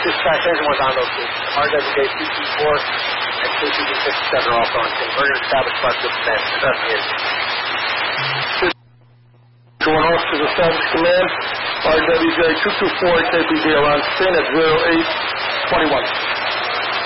Dispatch, everyone's on location. RWJ 224 and KPD 57 are also on scene. We're going to establish partial command. Investigation. One officers established command. RWJ 224 KPD are on scene at 0821.